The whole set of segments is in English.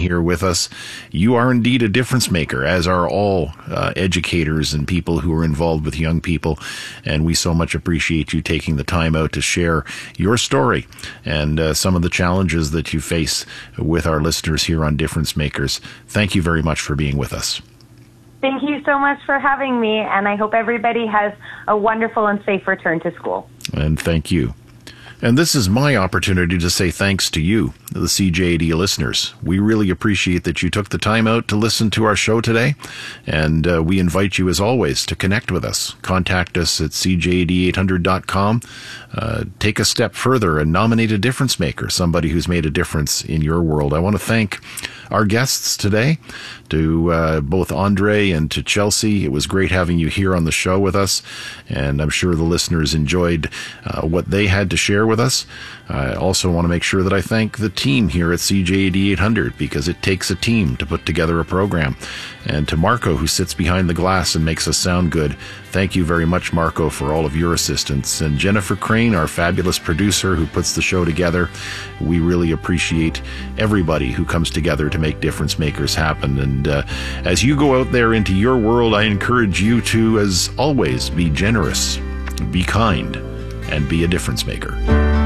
here with us. You are indeed a difference maker, as are all educators and people who are involved with young people. And we so much appreciate you taking the time out to share your story and some of the challenges that you face with our listeners here on Difference Makers. Thank you very much for being with us. Thank you so much for having me, and I hope everybody has a wonderful and safe return to school. And thank you. And this is my opportunity to say thanks to you, the CJAD listeners. We really appreciate that you took the time out to listen to our show today, and we invite you, as always, to connect with us. Contact us at cjad800.com. Take a step further and nominate a difference maker, somebody who's made a difference in your world. I want to thank our guests today, to both Andre and to Chelsea. It was great having you here on the show with us, and I'm sure the listeners enjoyed what they had to share with us. I also want to make sure that I thank the team here at CJAD 800, because it takes a team to put together a program. And to Marco, who sits behind the glass and makes us sound good. Thank you very much, Marco, for all of your assistance. And Jennifer Crane, our fabulous producer who puts the show together. We really appreciate everybody who comes together to make difference makers happen. And as you go out there into your world, I encourage you to, as always, be generous, be kind, and be a difference maker.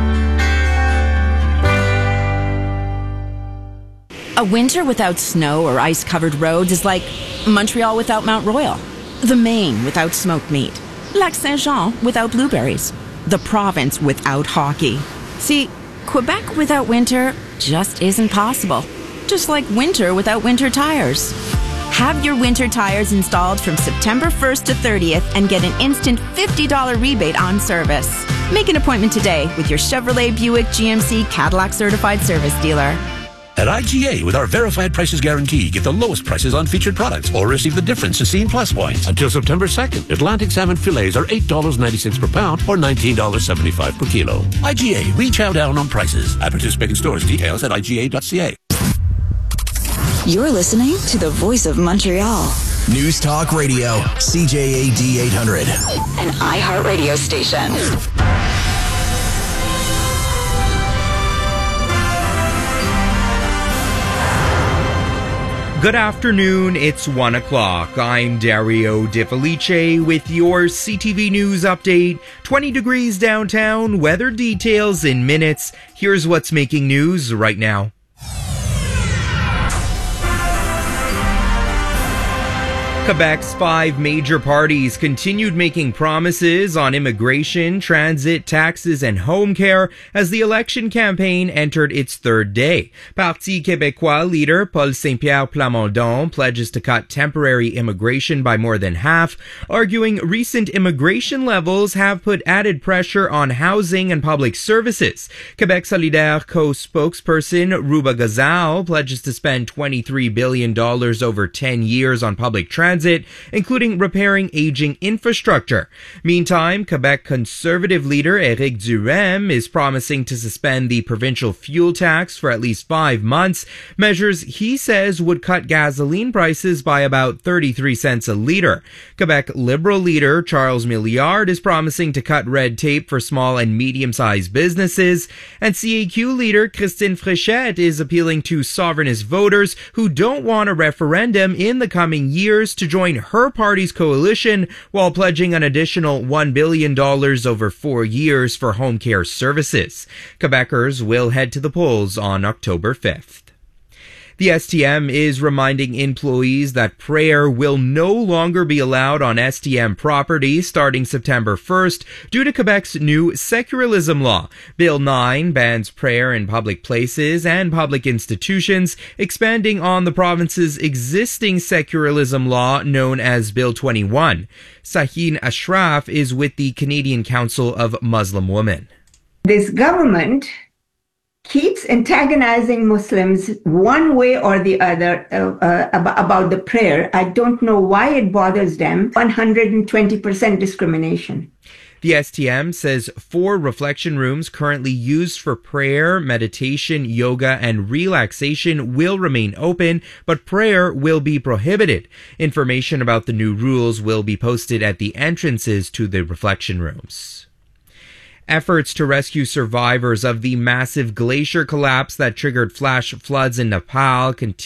A winter without snow or ice-covered roads is like Montreal without Mount Royal, the Maine without smoked meat, Lac Saint-Jean without blueberries, the province without hockey. See, Quebec without winter just isn't possible. Just like winter without winter tires. Have your winter tires installed from September 1st to 30th and get an instant $50 rebate on service. Make an appointment today with your Chevrolet, Buick, GMC, Cadillac certified service dealer. At IGA, with our verified prices guarantee, get the lowest prices on featured products or receive the difference in Scene Plus points. Until September 2nd, Atlantic salmon fillets are $8.96 per pound or $19.75 per kilo. IGA, we chow down on prices. At participating stores, details at IGA.ca. You're listening to the Voice of Montreal. News Talk Radio, CJAD 800. An iHeartRadio station. Good afternoon, it's 1 o'clock. I'm Dario De Felice with your CTV News update. 20 degrees downtown, weather details in minutes. Here's what's making news right now. Quebec's 5 major parties continued making promises on immigration, transit, taxes, and home care as the election campaign entered its 3rd day. Parti Québécois leader Paul Saint-Pierre Plamondon pledges to cut temporary immigration by more than half, arguing recent immigration levels have put added pressure on housing and public services. Quebec Solidaire co-spokesperson Ruba Gazal pledges to spend $23 billion over 10 years on public transit, including repairing aging infrastructure. Meantime, Quebec Conservative leader Éric Duhaime is promising to suspend the provincial fuel tax for at least 5 months, measures he says would cut gasoline prices by about 33 cents a litre. Quebec Liberal leader Charles Milliard is promising to cut red tape for small and medium-sized businesses, and CAQ leader Christine Fréchette is appealing to sovereignist voters who don't want a referendum in the coming years to join her party's coalition while pledging an additional $1 billion over 4 years for home care services. Quebecers will head to the polls on October 5th. The STM is reminding employees that prayer will no longer be allowed on STM property starting September 1st due to Quebec's new secularism law. Bill 9 bans prayer in public places and public institutions, expanding on the province's existing secularism law known as Bill 21. Sahin Ashraf is with the Canadian Council of Muslim Women. This government keeps antagonizing Muslims one way or the other about the prayer. I don't know why it bothers them. 120% discrimination. The STM says 4 reflection rooms currently used for prayer, meditation, yoga, and relaxation will remain open, but prayer will be prohibited. Information about the new rules will be posted at the entrances to the reflection rooms. Efforts to rescue survivors of the massive glacier collapse that triggered flash floods in Nepal continue.